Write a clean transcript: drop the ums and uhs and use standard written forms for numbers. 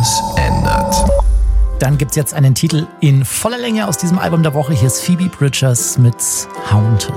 alles ändert. Dann gibt's jetzt einen Titel in voller Länge aus diesem Album der Woche. Hier ist Phoebe Bridgers mit Haunted.